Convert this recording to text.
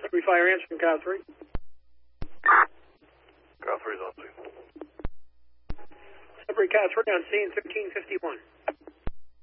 Sudbury Fire answering Cal 3. Cal 3's on scene. Sudbury Cal 3 on scene 1351.